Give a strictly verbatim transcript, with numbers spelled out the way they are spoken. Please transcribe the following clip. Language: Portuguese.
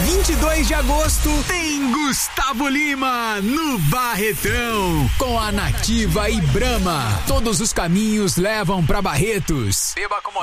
vinte e dois de agosto tem Gustavo Lima no Barretão com a Nativa e Brahma. Todos os caminhos levam pra Barretos. Beba com